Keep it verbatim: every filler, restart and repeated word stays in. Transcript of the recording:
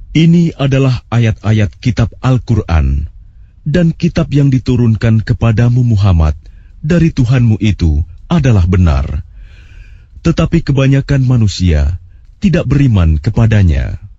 Ini adalah ayat-ayat kitab Al-Quran, dan kitab yang diturunkan kepadamu Muhammad dari Tuhanmu itu adalah benar. Tetapi kebanyakan manusia tidak beriman kepadanya.